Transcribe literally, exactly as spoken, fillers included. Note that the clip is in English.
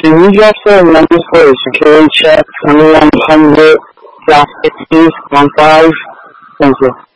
Can you just say numbers for a security check? twenty-one hundred fifty one five. Thank you.